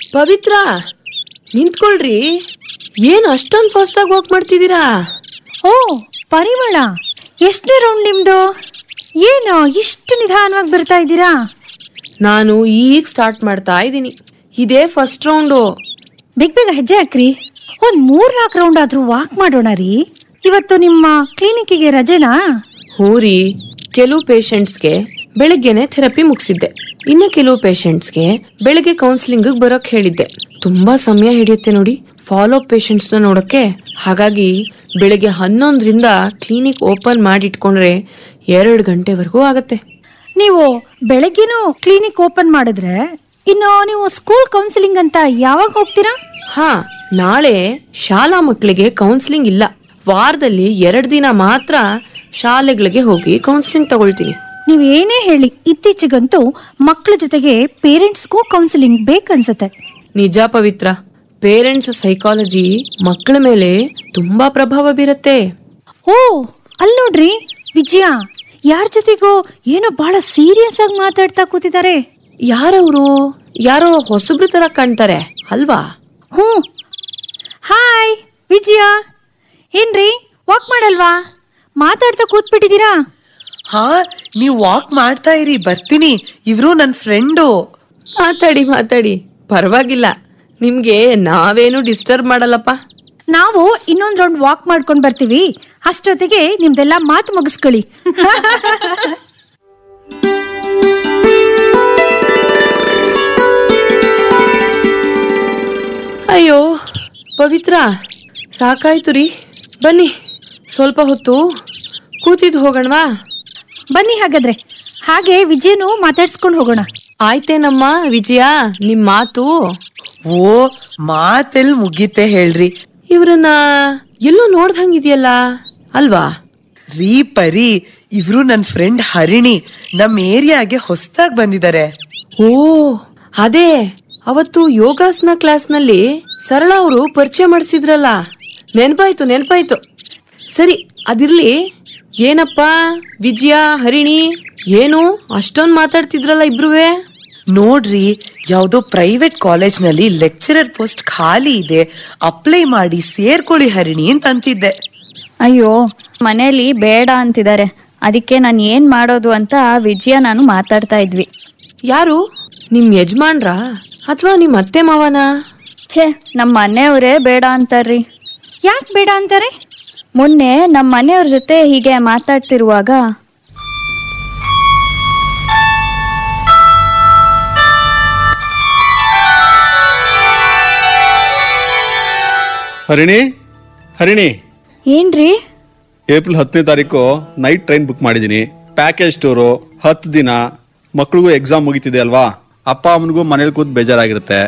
ಪವಿತ್ರ, ನಿಂತ್ಕೊಳ್ರಿ. ಏನು ಅಷ್ಟೊಂದು ಫಾಸ್ಟ್ ಆಗಿ ವಾಕ್ ಮಾಡ್ತಿದ್ದೀರಾ? ಓ ಪರಿಮಳ, ಎಷ್ಟನೇ ರೌಂಡ್ ನಿಮ್ದು? ಏನು ಇಷ್ಟು ನಿಧಾನವಾಗಿ ಬರ್ತಾ ಇದ್ದೀರಾ? ನಾನು ಈಗ ಸ್ಟಾರ್ಟ್ ಮಾಡ್ತಾ ಇದ್ದೀನಿ. ಇದೇ ಫಸ್ಟ್ ರೌಂಡು. ಬೇಗ ಬೇಗ ಹೆಜ್ಜೆ ಹಾಕ್ರಿ. ಒಂದ್ 3-4 ರೌಂಡ್ ಆದ್ರೂ ವಾಕ್ ಮಾಡೋಣ ರೀ. ಇವತ್ತು ನಿಮ್ಮ ಕ್ಲಿನಿಕ್ಕಿಗೆ ರಜೆನಾ? ಹೂ ರೀ, ಕೆಲವು ಪೇಷಂಟ್ಸ್ಗೆ ಬೆಳಗ್ಗೆನೆ ಥೆರಪಿ ಮುಗಿಸಿದ್ದೆ. ಇನ್ನು ಕೆಲವು ಪೇಷಂಟ್ಸ್ಗೆ ಬೆಳಗ್ಗೆ ಕೌನ್ಸಿಲಿಂಗ್ ಬರೋಕ್ ಹೇಳಿದ್ದೆ. ತುಂಬಾ ಸಮಯ ಹಿಡಿಯುತ್ತೆ ನೋಡಿ ಫಾಲೋ ಅಪ್ ಪೇಷಂಟ್ಸ್ ನ ನೋಡಕ್ಕೆ. ಹಾಗಾಗಿ ಬೆಳಗ್ಗೆ 11ರಿಂದ ಕ್ಲಿನಿಕ್ ಓಪನ್ ಮಾಡಿಟ್ಕೊಂಡ್ರೆ 2 ಗಂಟೆವರೆಗೂ ಆಗತ್ತೆ. ನೀವು ಬೆಳಗ್ಗೆನೂ ಕ್ಲಿನಿಕ್ ಓಪನ್ ಮಾಡಿದ್ರೆ ಇನ್ನು ನೀವು ಸ್ಕೂಲ್ ಕೌನ್ಸಿಲಿಂಗ್ ಅಂತ ಯಾವಾಗ ಹೋಗ್ತೀರಾ? ಹಾ, ನಾಳೆ ಶಾಲಾ ಮಕ್ಕಳಿಗೆ ಕೌನ್ಸಿಲಿಂಗ್ ಇಲ್ಲ. ವಾರದಲ್ಲಿ 2 ದಿನ ಮಾತ್ರ ಶಾಲೆಗಳಿಗೆ ಹೋಗಿ ಕೌನ್ಸಿಲಿಂಗ್ ತಗೊಳ್ತೀನಿ. ನೀವ್ ಏನೇ ಹೇಳಿ, ಇತ್ತೀಚೆಗಂತೂ ಮಕ್ಕಳ ಜೊತೆಗೆ ಪೇರೆಂಟ್ಸ್ಗೂ ಕೌನ್ಸಿಲಿಂಗ್ ಬೇಕನ್ಸತ್ತೆ. ನಿಜ ಪವಿತ್ರ, ಪೇರೆಂಟ್ಸ್ ಸೈಕಾಲಜಿ ಮಕ್ಕಳ ಮೇಲೆ ತುಂಬಾ ಪ್ರಭಾವ ಬೀರತ್ತೆ. ಓ ಅಲ್ಲಿ ನೋಡ್ರಿ, ವಿಜಯ ಯಾರ ಜೊತೆಗೋ ಏನೋ ಬಹಳ ಸೀರಿಯಸ್ ಆಗಿ ಮಾತಾಡ್ತಾ ಕೂತಿದ್ದಾರೆ. ಯಾರವರು? ಯಾರೋ ಹೊಸಬ್ರ ತರ ಕಾಣ್ತಾರೆ ಅಲ್ವಾ? ಹಾಯ್ ವಿಜಯ, ಏನ್ರಿ ವಾಕ್ ಮಾಡಲ್ವಾ? ಮಾತಾಡ್ತಾ ಕೂತ್ಬಿಟ್ಟಿದ್ದೀರಾ? ಹಾ, ನೀವ್ ವಾಕ್ ಮಾಡ್ತಾ ಇರಿ, ಬರ್ತೀನಿ. ಇವ್ರು ನನ್ ಫ್ರೆಂಡು. ಮಾತಾಡಿ, ಪರವಾಗಿಲ್ಲ. ನಿಮ್ಗೆ ನಾವೇನು ಡಿಸ್ಟರ್ಬ್ ಮಾಡಲ್ಲಪ್ಪ. ನಾವು ಇನ್ನೊಂದ್ ರೌಂಡ್ ವಾಕ್ ಮಾಡ್ಕೊಂಡ್ ಬರ್ತೀವಿ. ಅಷ್ಟೊತ್ತಿಗೆ ನಿಮ್ದೆಲ್ಲ ಮಾತು ಮುಗಿಸ್ಕೊಳ್ಳಿ. ಅಯ್ಯೋ ಪವಿತ್ರ, ಸಾಕಾಯ್ತು ರೀ. ಬನ್ನಿ ಸ್ವಲ್ಪ ಹೊತ್ತು ಕೂತಿದ್ದು ಹೋಗೋಣವಾ? ಬನ್ನಿ ಹಾಗಾದ್ರೆ. ಹಾಗೆ ವಿಜಯನು ಮಾತಾಡ್ಸ್ಕೊಂಡು ಹೋಗೋಣ. ಆಯ್ತೇನಮ್ಮ ವಿಜಯ, ನಿಮ್ ಮಾತು? ಓ, ಮಾತೆಲ್ ಮುಗೀತೆ ಹೇಳ್ರಿ. ಇವ್ರನ್ನ ಎಲ್ಲೋ ನೋಡ್ದಂಗಿದ್ಯಲ್ಲ ಅಲ್ವಾ? ರೀ ಪರಿ, ಇವ್ರು ನನ್ ಫ್ರೆಂಡ್ ಹರಿಣಿ. ನಮ್ ಏರಿಯಾಗೆ ಹೊಸದಾಗಿ ಬಂದಿದ್ದಾರೆ. ಓ ಅದೇ, ಅವತ್ತು ಯೋಗಾಸನ ಕ್ಲಾಸ್ನಲ್ಲಿ ಸರಳ ಅವರು ಪರಿಚಯ ಮಾಡಿಸಿದ್ರಲ್ಲ, ನೆನ್ಪಾಯ್ತು. ಸರಿ, ಅದಿರ್ಲಿ. ಏನಪ್ಪ ವಿಜಯ, ಹರಿಣಿ, ಏನು ಅಷ್ಟೊಂದ್ ಮಾತಾಡ್ತಿದ್ರಲ್ಲ ಇಬ್ರುವೆ? ನೋಡ್ರಿ, ಯಾವ್ದೋ ಪ್ರೈವೇಟ್ ಕಾಲೇಜ್ ನಲ್ಲಿ ಲೆಕ್ಚರರ್ ಪೋಸ್ಟ್ ಖಾಲಿ ಇದೆ, ಅಪ್ಲೈ ಮಾಡಿ ಸೇರ್ಕೊಳ್ಳಿ ಹರಿಣಿ ಅಂತ ಅಂತಿದ್ದೆ. ಅಯ್ಯೋ, ಮನೇಲಿ ಬೇಡ ಅಂತಿದ್ದಾರೆ. ಅದಕ್ಕೆ ನಾನು ಏನ್ ಮಾಡೋದು ಅಂತ ವಿಜಯ ನಾನು ಮಾತಾಡ್ತಾ ಇದ್ವಿ. ಯಾರು? ನಿಮ್ ಯಜಮಾನ್ರಾ ಅಥವಾ ನಿಮ್ ಅತ್ತೆ ಮಾವನ? ಛೇ, ನಮ್ಮ ಮನೆಯವರೇ ಬೇಡ ಅಂತಾರ್ರಿ. ಯಾಕೆ ಬೇಡ ಅಂತಾರೆ? ಮೊನ್ನೆ ನಮ್ಮ ಮನೆಯವ್ರ ಜೊತೆ ಹೀಗೆ ಮಾತಾಡ್ತಿರುವಾಗ ಹರಿಣಿ, ಏನ್ರಿ? ಏಪ್ರಿಲ್ 10ನೇ ತಾರೀಕು ನೈಟ್ ಟ್ರೈನ್ ಬುಕ್ ಮಾಡಿದೀನಿ. ಪ್ಯಾಕೇಜ್ ಟೂರು 10 ದಿನ. ಮಕ್ಳಿಗೂ ಎಕ್ಸಾಮ್ ಮುಗಿತಿದೆ ಅಲ್ವಾ, ಅಪ್ಪ ಅಮ್ಮನಿಗೂ ಮನೇಲಿ ಕೂತ್ ಬೇಜಾರಾಗಿರುತ್ತೆ.